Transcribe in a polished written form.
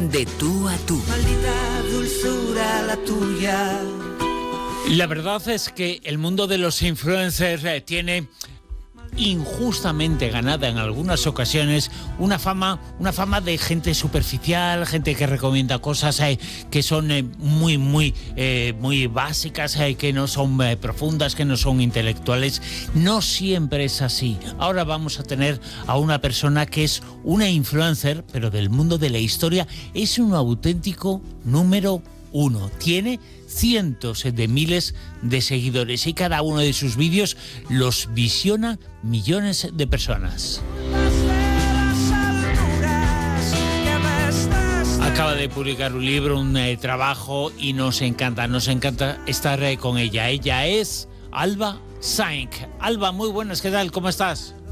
De tú a tú. Maldita dulzura la tuya. La verdad es que el mundo de los influencers tiene injustamente ganada en algunas ocasiones una fama de gente superficial, gente que recomienda cosas que son muy básicas, que no son profundas, que no son intelectuales. No siempre es así. Ahora vamos a tener a una persona que es una influencer, pero del mundo de la historia, es un auténtico número uno. Tiene cientos de miles de seguidores y cada uno de sus vídeos los visiona millones de personas. Acaba de publicar un libro, un trabajo, y nos encanta estar con ella. Ella es Alba Sainz. Alba, muy buenas, ¿qué tal? ¿Cómo estás?